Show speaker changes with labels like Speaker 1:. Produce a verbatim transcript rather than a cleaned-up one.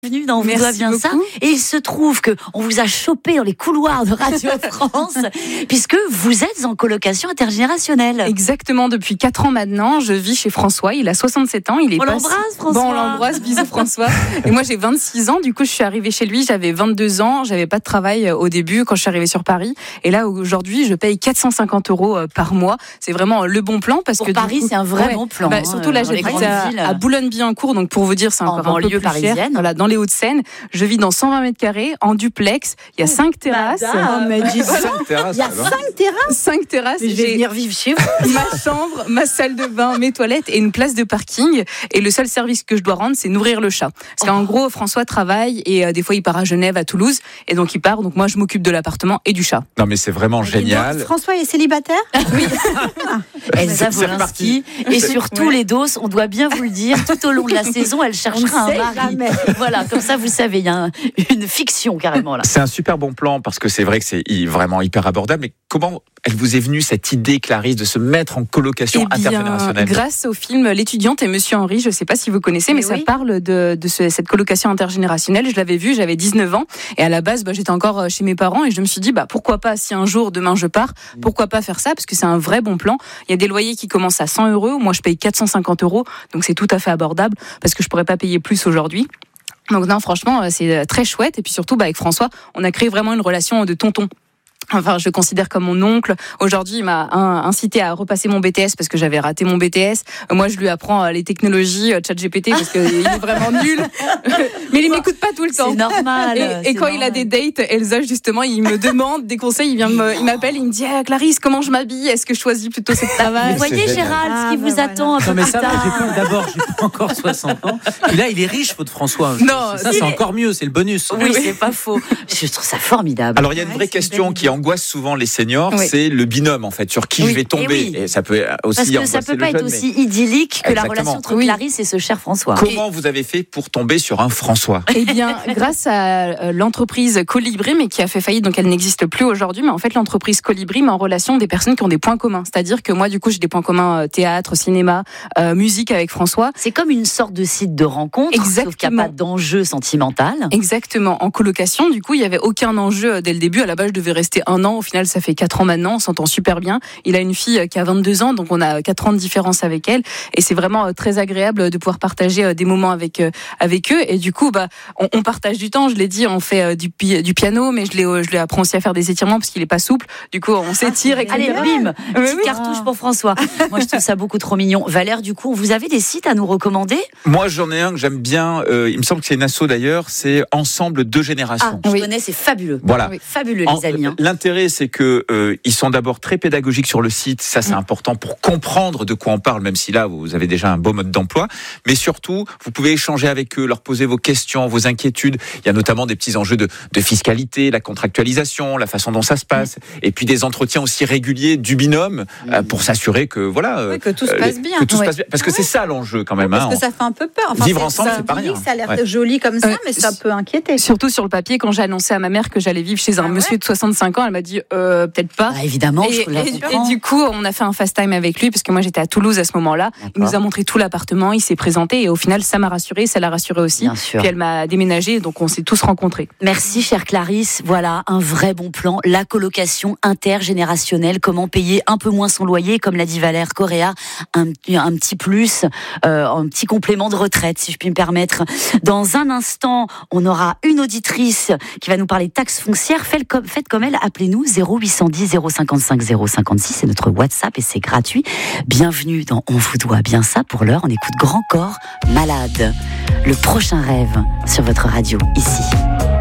Speaker 1: Bienvenue dans On vous doit bien ça. Et il se trouve que on vous a chopé dans les couloirs de Radio France puisque vous êtes en colocation intergénérationnelle.
Speaker 2: Exactement, depuis quatre ans maintenant, je vis chez François. Il a soixante-sept ans. Il est
Speaker 1: on
Speaker 2: pas...
Speaker 1: l'embrasse, François.
Speaker 2: Bon, on l'embrasse, bisous François. Et moi j'ai vingt-six ans, du coup je suis arrivée chez lui, j'avais vingt-deux ans, j'avais pas de travail au début quand je suis arrivée sur Paris. Et là aujourd'hui je paye quatre cent cinquante euros par mois. C'est vraiment le bon plan parce
Speaker 1: pour
Speaker 2: que
Speaker 1: Paris
Speaker 2: coup,
Speaker 1: c'est un vrai
Speaker 2: ouais,
Speaker 1: bon plan.
Speaker 2: Bah,
Speaker 1: hein,
Speaker 2: surtout là j'habite à, à Boulogne-Billancourt, donc pour vous dire c'est encore
Speaker 1: en
Speaker 2: un peu plus
Speaker 1: parisienne.
Speaker 2: cher. Voilà, dans les Hauts-de-Seine, je vis dans cent vingt mètres carrés en duplex. Il y a cinq terrasses.
Speaker 1: Madame, mais dis
Speaker 3: cinq terrasses.
Speaker 1: Il y a cinq terrasses.
Speaker 2: Cinq terrasses.
Speaker 1: Mais je vais venir vivre chez vous.
Speaker 2: Ma chambre, ma salle de bain, mes toilettes et une place de parking. Et le seul service que je dois rendre, c'est nourrir le chat. Parce qu'en oh. gros, François travaille et euh, des fois il part à Genève, à Toulouse. Et donc il part. Donc moi, je m'occupe de l'appartement et du chat.
Speaker 3: Non, mais c'est vraiment génial.
Speaker 4: Donc, François est célibataire ?
Speaker 2: Oui.
Speaker 1: Elsa Wolinski. Et surtout ouais. les doses, on doit bien vous le dire, tout au long de la saison, elle cherchera un mari. Jamais. Voilà, comme ça, vous savez, il y a un, une fiction carrément là.
Speaker 3: C'est un super bon plan parce que c'est vrai que c'est vraiment hyper abordable. Mais comment elle vous est venue cette idée, Clarisse, de se mettre en colocation eh bien, intergénérationnelle ?
Speaker 2: Grâce au film L'étudiante et Monsieur Henri, je ne sais pas si vous connaissez, mais, mais oui. ça parle de, de ce, cette colocation intergénérationnelle. Je l'avais vu, j'avais dix-neuf ans et à la base, bah, j'étais encore chez mes parents et je me suis dit, bah, pourquoi pas, si un jour, demain je pars, pourquoi pas faire ça ? Parce que c'est un vrai bon plan. Il y a des loyers qui commencent à cent euros, moi je paye quatre cent cinquante euros, donc c'est tout à fait abordable parce que je ne pourrais pas payer plus aujourd'hui. Donc non, franchement, c'est très chouette. Et puis surtout, bah, avec François, on a créé vraiment une relation de tonton. Enfin, je le considère comme mon oncle. Aujourd'hui, il m'a incité à repasser mon B T S parce que j'avais raté mon B T S. Moi, je lui apprends les technologies, ChatGPT, parce qu'il est vraiment nul. Mais il m'écoute pas tout le temps.
Speaker 1: C'est normal.
Speaker 2: Et, et quand normal. il a des dates, Elsa, justement, il me demande des conseils. Il vient, me, il m'appelle, il me dit ah, Clarisse, comment je m'habille ? Est-ce que je choisis plutôt cette travail ?
Speaker 1: Vous voyez, Gérald, ah, ce qui bah vous voilà. attend un peu
Speaker 5: non, mais
Speaker 1: plus
Speaker 5: ça
Speaker 1: tard.
Speaker 5: Va, j'ai pas, d'abord, j'ai pas encore soixante ans. Et là, il est riche, votre François.
Speaker 2: Non,
Speaker 5: ça, c'est est... encore mieux, c'est le bonus.
Speaker 1: Oui, c'est pas faux. Je trouve ça formidable.
Speaker 3: Alors, il y a une vraie question qui angoisse souvent les seniors, oui. c'est le binôme en fait, sur qui oui. je vais tomber. Et, oui. et ça peut aussi
Speaker 1: parce que ça peut pas être aussi mais... idyllique que Exactement. la relation entre oui. Clarisse et ce cher François.
Speaker 3: Comment et... vous avez fait pour tomber sur un François ?
Speaker 2: Eh bien, grâce à l'entreprise Colibri, mais qui a fait faillite, donc elle n'existe plus aujourd'hui. Mais en fait, l'entreprise Colibri met en relation des personnes qui ont des points communs. C'est-à-dire que moi, du coup, j'ai des points communs théâtre, cinéma, euh, musique avec François.
Speaker 1: C'est comme une sorte de site de rencontre, Exactement. sauf qu'il n'y a pas d'enjeu sentimental.
Speaker 2: Exactement. En colocation, du coup, il n'y avait aucun enjeu dès le début. À la base, je devais rester un an. Au final, ça fait quatre ans maintenant. On s'entend super bien. Il a une fille qui a vingt-deux ans, donc on a quatre ans de différence avec elle. Et c'est vraiment très agréable de pouvoir partager des moments avec avec eux. Et du coup, bah, on, on partage du temps. Je l'ai dit, on fait du, du piano, mais je l'ai, je lui apprends aussi à faire des étirements parce qu'il est pas souple. Du coup, on s'étire.
Speaker 1: Ah,
Speaker 2: et
Speaker 1: allez, bim, petite oui. cartouche pour François. Moi, je trouve ça beaucoup trop mignon. Valère, du coup, vous avez des sites à nous recommander ?
Speaker 3: Moi, j'en ai un que j'aime bien. Euh, il me semble que c'est une asso d'ailleurs. C'est Ensemble deux générations.
Speaker 1: Ah, je oui. connais, c'est fabuleux.
Speaker 3: Voilà,
Speaker 1: oui. fabuleux
Speaker 3: en,
Speaker 1: les amis. Hein.
Speaker 3: L'intérêt, c'est que euh, ils sont d'abord très pédagogiques sur le site. Ça, c'est mmh. important pour comprendre de quoi on parle, même si là, vous avez déjà un beau mode d'emploi. Mais surtout, vous pouvez échanger avec eux, leur poser vos questions, vos inquiétudes. Il y a notamment des petits enjeux de, de fiscalité, la contractualisation, la façon dont ça se passe, mmh. et puis des entretiens aussi réguliers du binôme mmh. euh, pour s'assurer que voilà,
Speaker 4: oui, que tout se passe bien.
Speaker 3: Que tout
Speaker 4: ouais.
Speaker 3: se passe bien. Parce que
Speaker 4: ouais.
Speaker 3: c'est ça l'enjeu quand même.
Speaker 4: Parce
Speaker 3: hein.
Speaker 4: que ça fait un peu peur.
Speaker 3: Enfin, Vivre ensemble, c'est pas rien.
Speaker 4: Ça a l'air
Speaker 3: ouais.
Speaker 4: joli comme ça,
Speaker 2: euh,
Speaker 4: mais ça peut inquiéter.
Speaker 2: Surtout sur le papier, quand j'ai annoncé à ma mère que j'allais vivre chez un ah monsieur ouais. de soixante-cinq ans, elle m'a dit euh, peut-être pas.
Speaker 1: Ah, évidemment,
Speaker 2: et,
Speaker 1: je la
Speaker 2: et, et du coup, on a fait un fast time avec lui parce que moi j'étais à Toulouse à ce moment-là. D'accord. Il nous a montré tout l'appartement, il s'est présenté et au final ça m'a rassurée, ça l'a rassurée aussi.
Speaker 1: Bien sûr.
Speaker 2: Puis elle m'a déménagé, donc on s'est tous rencontrés.
Speaker 1: Merci chère Clarisse, voilà un vrai bon plan, la colocation intergénérationnelle, comment payer un peu moins son loyer, comme l'a dit Valère Correa, un, un petit plus, euh, un petit complément de retraite si je puis me permettre. Dans un instant, on aura une auditrice qui va nous parler de taxes foncières. Faites comme, faites comme elle, appelez-nous zéro huit cent dix zéro cinquante-cinq zéro cinquante-six, c'est notre WhatsApp et c'est gratuit. Bienvenue dans On vous doit bien ça. Pour l'heure, on écoute Grand Corps Malade. Le prochain rêve sur votre radio, ici.